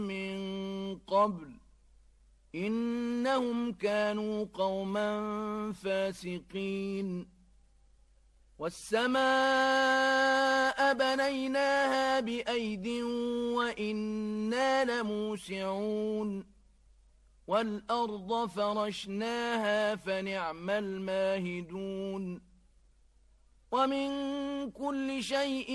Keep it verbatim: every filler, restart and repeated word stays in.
من قبل إنهم كانوا قوما فاسقين والسماء بنيناها بأيد وإنا لموسعون والأرض فرشناها فنعم الماهدون ومن كل شيء